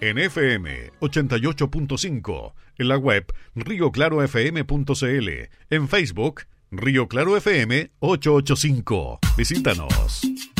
En FM 88.5, en la web rioclarofm.cl, en Facebook Río Claro FM 885. Visítanos.